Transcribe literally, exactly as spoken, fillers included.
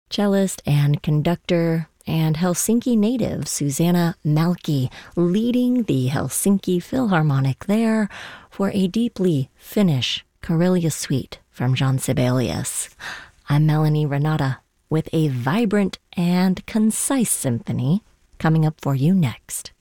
cellist and conductor, and Helsinki native Susanna Malki leading the Helsinki Philharmonic there for a deeply Finnish Karelia suite from Jean Sibelius. I'm Melanie Renata with a vibrant and concise symphony coming up for you next.